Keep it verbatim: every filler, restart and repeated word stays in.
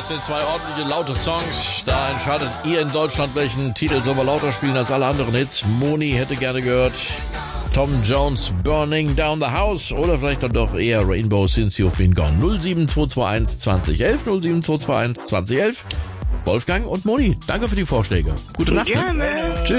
Das sind zwei ordentliche laute Songs. Da entscheidet ihr in Deutschland, welchen Titel soll man lauter spielen als alle anderen Hits. Moni hätte gerne gehört Tom Jones, Burning Down the House, oder vielleicht dann doch eher Rainbow Since You've Been Gone. null sieben zwei zwei eins zwanzig elf, null sieben zwei zwei eins zwanzig elf. Wolfgang und Moni, danke für die Vorschläge. Gute Nacht. Gerne. Tschüss.